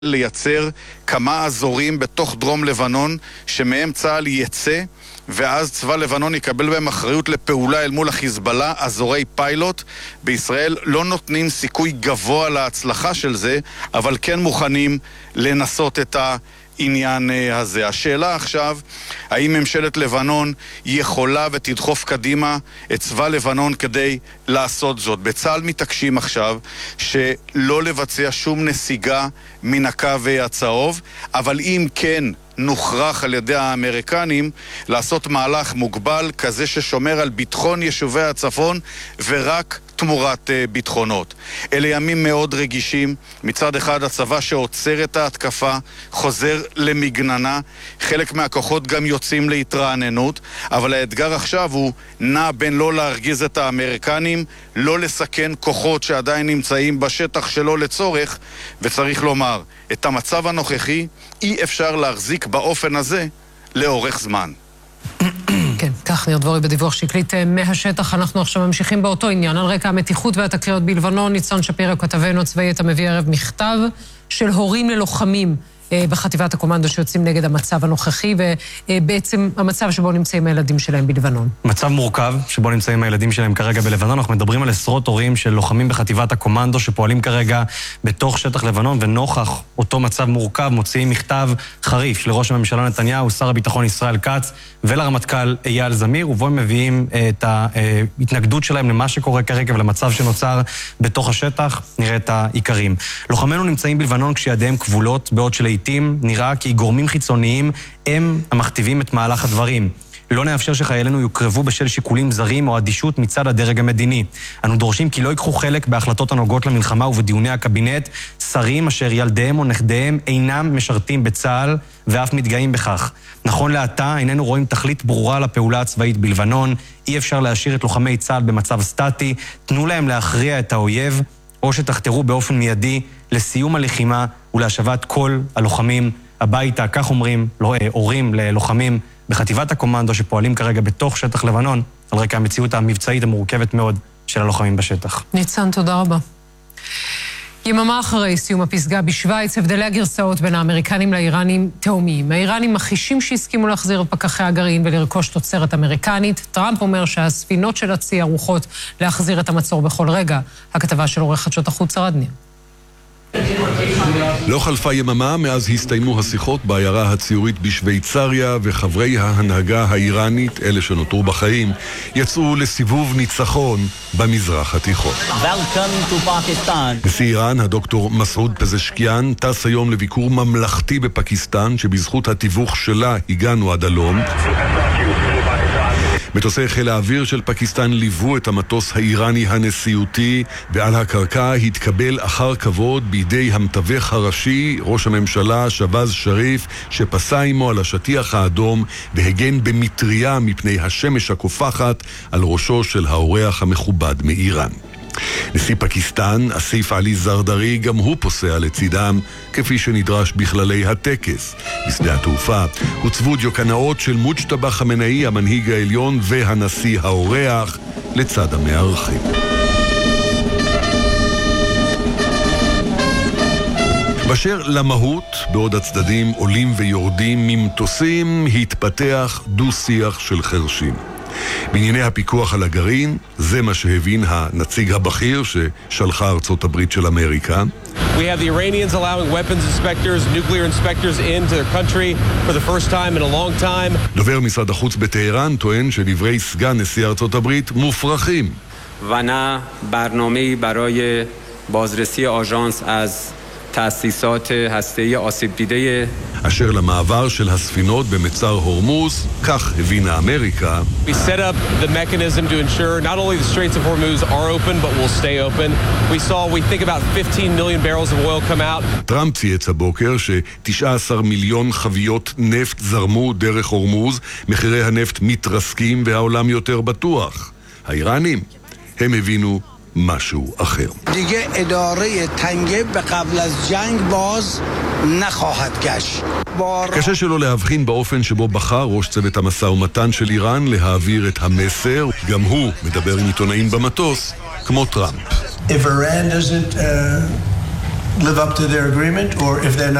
לייצר כמה אזורים בתוך דרום לבנון שמהם צה"ל יצא ואז צבא לבנון יקבל בהם אחריות לפעולה אל מול החיזבאללה, אזורי פיילוט. בישראל לא נותנים סיכוי גבוה להצלחה של זה, אבל כן מוכנים לנסות את העניין הזה. השאלה עכשיו, האם ממשלת לבנון יכולה ותדחוף קדימה את צבא לבנון כדי לעשות זאת? בצה"ל מתעקשים עכשיו שלא לבצע שום נסיגה מן הקו הצהוב, אבל אם כן נוכרח על ידי האמריקנים לעשות מהלך מוגבל כזה ששומר על ביטחון יישובי הצפון ורק תמורת ביטחונות. אלה ימים מאוד רגישים. מצד אחד הצבא שעוצר את ההתקפה חוזר למגננה, חלק מהכוחות גם יוצאים להתרעננות, אבל האתגר עכשיו הוא נע בין לא להרגיז את האמריקנים, לא לסכן כוחות שעדיין נמצאים בשטח שלא לצורך, וצריך לומר, את המצב הנוכחי אי אפשר להחזיק באופן הזה לאורך זמן. כן, כך ניר דבורי בדיווח שקלית מהשטח. אנחנו עכשיו ממשיכים באותו עניין. על רקע המתיחות והתקריות בלבנון, ניצן שפירא כתבנו הצבאי אתה מביא ערב מכתב של הורים ללוחמים בחטיבת הקומנדו שיוצאים נגד המצב הנוכחי, ובעצם המצב שבו נמצאים הילדים שלהם בלבנון. מצב מורכב שבו נמצאים הילדים שלהם כרגע בלבנון. אנחנו מדברים על עשרות הורים של לוחמים בחטיבת הקומנדו שפועלים כרגע בתוך שטח לבנון, ונוכח אותו מצב מורכב מוציאים מכתב חריף של ראש הממשלה נתניהו, שר הביטחון ישראל כץ ולרמטכ"ל אייל זמיר, ובו הם מביאים את ההתנגדות שלהם למה שקורה כרגע ולמצב שנוצר בתוך השטח. נראה את העיקרים. לוחמינו נמצאים בלבנון כשידיהם כבולות, בעוד שלעיתים נראה כי גורמים חיצוניים הם המכתיבים את מהלך הדברים. לא נאפשר שחיילינו יוקרבו בשל שיקולים זרים או אדישות מצד הדרג המדיני. אנו דורשים כי לא ייקחו חלק בהחלטות הנוגעות למלחמה ובדיוני הקבינט שרים אשר ילדיהם או נכדיהם אינם משרתים בצה"ל ואף מתגאים בכך. נכון לעתה איננו רואים תכלית ברורה לפעולה הצבאית בלבנון. אי אפשר להשאיר את לוחמי צה"ל במצב סטטי. תנו להם להכריע את האויב, או שתחתרו באופן מיידי לסיום הלחימה ולהשבת כל הלוחמים הביתה. כך אומרים הורים ללוחמים בחטיבת הקומנדו שפועלים כרגע בתוך שטח לבנון, על רקע המציאות המבצעית המורכבת מאוד של הלוחמים בשטח. ניצן, תודה רבה. יממה אחרי סיום הפסגה בשוויץ, הבדלי הגרסאות בין האמריקנים לאיראנים תאומיים. האיראנים מכחישים שהסכימו להחזיר את פקחי הגרעין ולרכוש תוצרת אמריקנית. טראמפ אומר שהספינות של הצי ערוכות להחזיר את המצור בכל רגע. הכתבה של עורך חדשות החוץ שרד ניר. לא חלפה יממה מאז הסתיימו השיחות בעיירה הציורית בשוויצריה, וחברי ההנהגה האיראנית, אלה שנותרו בחיים, יצאו לסיבוב ניצחון במזרח התיכון. נשיא איראן, הדוקטור מסעוד פזשקיאן, טס היום לביקור ממלכתי בפקיסטן, שבזכות התיווך שלה הגענו עד הלום. מטוסי חיל האוויר של פקיסטן ליוו את המטוס האיראני הנשיאותי, ועל הקרקע התקבל אחר כבוד בידי המתווך הראשי, ראש הממשלה שבאז שריף, שפסע עמו על השטיח האדום והגן במטריה מפני השמש הקופחת על ראשו של האורח המכובד מאיראן. נשיא פקיסטן, אסיף עלי זרדרי, גם הוא פוסע לצידם, כפי שנדרש בכללי הטקס. בשדה התעופה הוצבו דיוקנאות של מוג'תבא חמינאי, המנהיג העליון, והנשיא האורח, לצד המארחים. באשר למהות, בעוד הצדדים עולים ויורדים ממטוסים, התפתח דו-שיח של חרשים. בענייני הפיקוח על הגרעין, זה מה שהבין הנציג הבכיר ששלחה ארצות הברית של אמריקה. We have the Iranians allowing weapons inspectors, nuclear inspectors into their country for the first time in a long time. דובר משרד החוץ בטהרן טוען שדברי סגן נשיא ארצות הברית מופרכים. ונה برنامه‌ای برای بازرسی آژانس از تأسیسات هسته‌ای آسیب دیده אשר למעבר של הספינות במצר הורמוז, כך הבינה אמריקה. We set up the mechanism to ensure not only the Straits of Hormuz are open but will stay open. We think about 15 million barrels of oil come out. טראמפ צייץ הבוקר ש-19 מיליון חביות נפט זרמו דרך הורמוז, מחירי הנפט מתרסקים והעולם יותר בטוח. האיראנים, הם הבינו משהו אחר. دیگه اداره تنگه به قبل از جنگ باز نخواهد گشت. קשה שלא להבחין באופן שבו בחר ראש צוות המשא ומתן של איראן להעביר את המסר. גם הוא מדבר עם עיתונאים במטוס, כמו טראמפ. If Iran doesn't live up to their agreement, or if they're not